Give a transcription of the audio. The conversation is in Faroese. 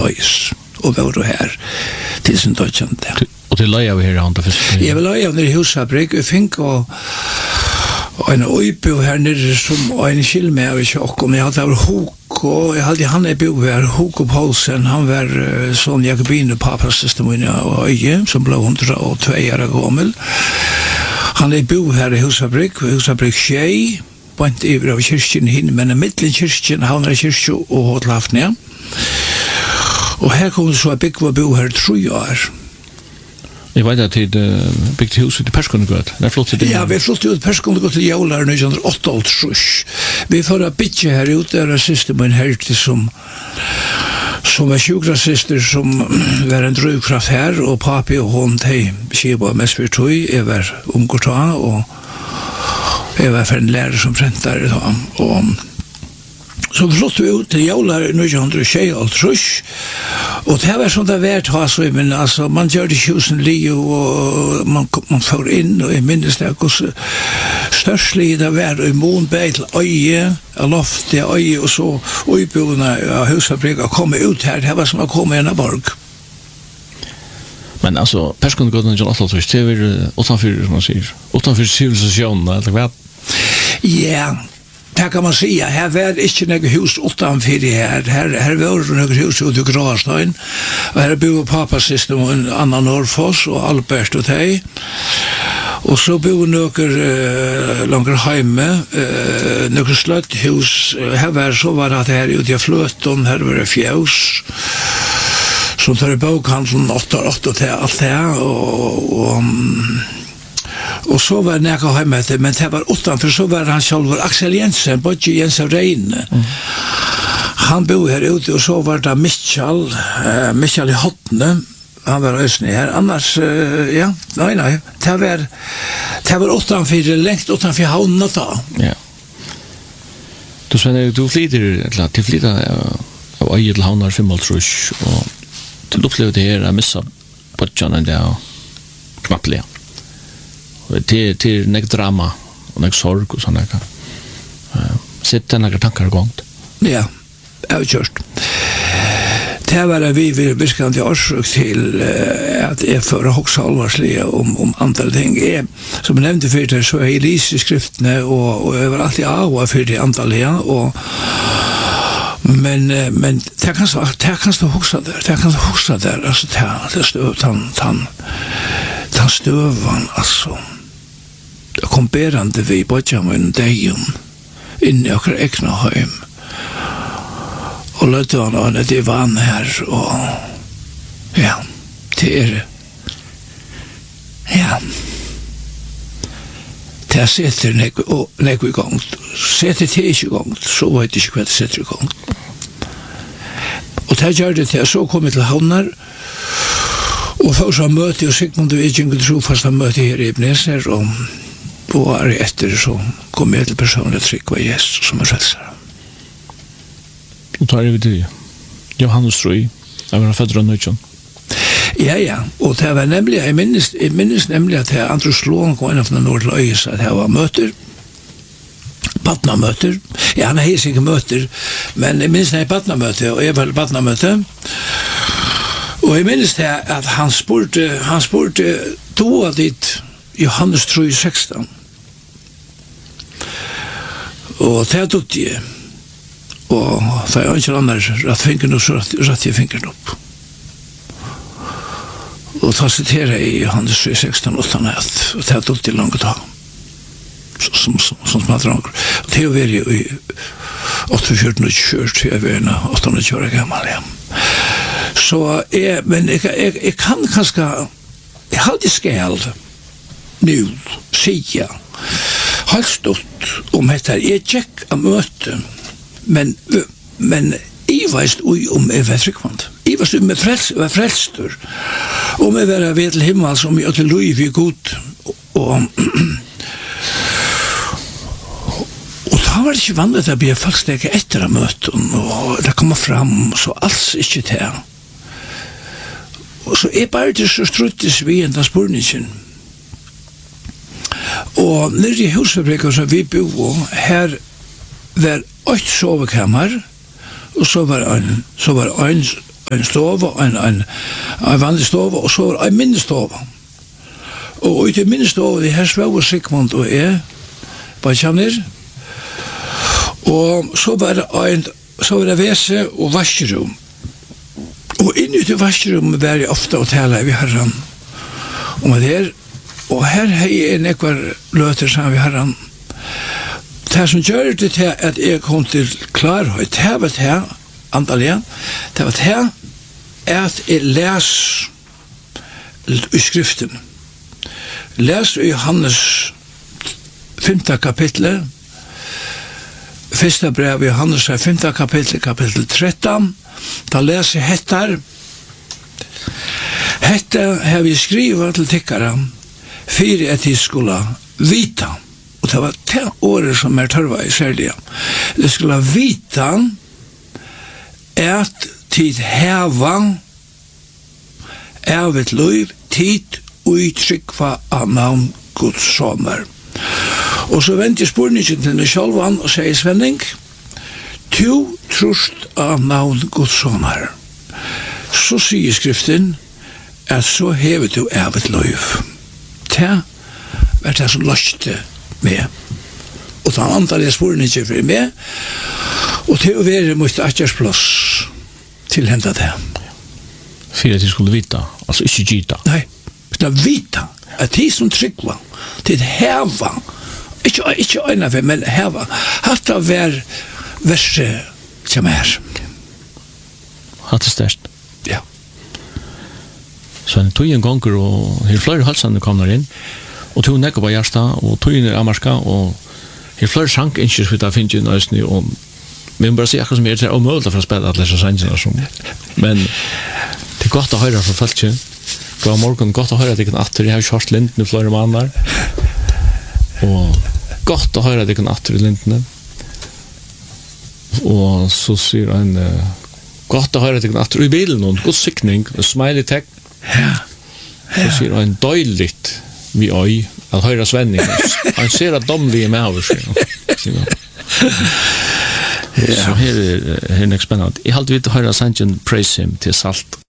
Løys og var du her til sin dødjende. Og til løy av her han da først? Jeg vil løy av nere i Husabrik, vi fikk og en øybo her nere som en kilme av tjokk, og jeg hadde av Hugo, jeg hadde han bo her, Hugo Poulsen, han var sånn Jakobine paprastestemone av Øye, som ble 102 år gammel. Han bo her i Husabrik Tjei, bant iver av kyrkjen hin, men mittlen kyrkjen, Havnare kyrkje og Hådlafnia. Og her kom det så at bygg var bo her 3 år. Jeg vet at det bygde huset i Perskonegård. Ja, vi flyttet ut Perskonegård til Jaular 1988. Vi får ha bygge her ut, der siste min herti som var sjukrasister som var en drivkraft her, og papi og hon til Kiba Mesvirtøy, jeg var ungert da, og jeg var for en lærer som prentar da, og så flyttet vi ut til Jaular 1926, og det var sånn det var men altså, man gjør det 1000 liv, og man får inn, og jeg minnes det, hvordan størslig det var, i Månberg til Øye, av loft til Øye, og så øyboene av Husabrik, og komme ut her, det var som å komme inn av borg. Men altså, Perskonegården John Atlas, det var utenfor, som man sier, utenfor sivilisasjonen, eller hva? Ja, det kan man säga. Här var inte något hus utanför här. Här var något hus ute i Gråstein. Och här bor papasystem och en annan Norrfors och Albert och dig. Och så bor några långt hemma, några slotthus. Här var så var det här ute i Flöton, här var det fjärs. Så tar det bokhandeln 8 till allt det här och så var det näka hemma, men det var utanför så var han själv Axel Jensen, Bodje Jensen Rein. Han bor här ute och så var det Michael i Hotne, han var ösnig här. Annars, ja, nej, det var utanför, längt utanför havnen då. Ja. Du Sven, du flyter av Øye til havnar 5 og du opplevde det her, jeg missa Bodjan der og knapplega. Til nek drama og nek sorg og sånn ekka. Sitter nek tankar i gang? Ja, jeg har kjørt. Det var vi virkelig årsøk til at jeg fører også alvarslig om andre ting. Som jeg nevnte før det, så er jeg lyser i skriftene, og jeg var alltid av for det antallige, men det kan stå huske der, altså det støv, den støvan, altså, det kom berande vi bodjamen dejen inn i akkurat ekna heim, og løtte han og det vann her, og ja, det setter nek i gang, setter det ikke i gang, så vet jeg ikke hva det setter i gang. Og det gjør det til, så kom jeg til havnar, og for så møte, og Sigmund og Egging trofast han møte her i Ebneser, og året etter så kom jeg til personlig trygg av Jesus som frelser. Og tar jeg til Johannes Trøy, jeg var født rundt Nøytjøn. Ja, og det var nemlig, jeg minnes nemlig at det Andrus Lån kom inn av Nord til Øyes, at det var møter, badnamøter. Ja, han har ikke møter, men jeg minnes det er badnamøte, og jeg var badnamøte. Og jeg minnes det at han spurte då dit Johannes 3:16. Og det tog jeg. Og da jeg ikke annet rett fingeren opp, så rett jeg fingeren opp. Og da siterer jeg Johannes 3:16 og det tog jeg langt da. Som smadranker. Og det var jeg i 48 til jeg var 8 år gammel, ja. Så men jeg kan kanskje, jeg har det skjeld nu, sier helt stått om dette. Jeg tjekk av møte, men jeg veist om jeg var tryggvand. Jeg veist om jeg var frelstur, om jeg var ved til himmel, som jeg til lov i god, og da var det ikke vanlig at jeg folk stekke etter av møten, og det kommer fram, så alls ikke til. Og så bare det så struttes vi enda spurningen. Og nere i Husabrekka som vi bo, her var 8 sovekammer, og så var en stove, en vanlig stove, og så var en minnestove. Og ut i minnestove, det her svøver Sigmund og jeg, bare kjenner. Og så var det vese og vaskerum. Og inni til vaskerum var jeg ofte å tale ved Herren om det her. Og her har jeg nekvar løter sammen ved Herren. Det som gjør det til at jeg kom til klarhet, det var det, antallet, det var det at jeg les i skriften. Les i Johannes 5. kapitlet, første brev i Johannes 5. kapittel, kapittel 13, da leser jeg hettar. Hette har vi skrivet til tikkere, fire at de skulle vita. Og det var det året som tørva i særlig. Det skulle vita at tid heva av et liv, tid uttrykva av navn Guds soner. Og så venter spurningen til den sjølvan og sier Svenning, «Tu trust av navn Guds soner». Så sier skriften at så hever du av et liv. Det var det som løste med. Og den andre jeg sporen ikke for meg, og til å være mot atjersplass til hente det. Fyra at de skulle vita, altså ikke gita. Nei, men vita, at de som tryggva, til heva, ikke øyne for, men heva, hatt av hver verse som Hatt det størst. Ja. Så en tog en gonger, og her flere halsene kommer inn, og tog nekker på hjertet, og tog inn amarska, og her flere sank ikke for det finnes i nøysene, og vi må bare si akkurat som det omøyelig for å spille alle disse sangene. Men det er godt å høre fra folk. God morgen, godt å høre at jeg kan atter. Jeg har kjørt lintene i flere måneder. Og godt å høre at jeg kan atter i lintene. Og så sier han, godt å høre at jeg kan atter i bilen, og god sikning, smiley tag. Så sier han, døyligt vi øy, at høyre Svenning. Han ser at domlige med over seg. Så her er det spennende. Jeg halte vidt å høre sangen Praise Him til Salt.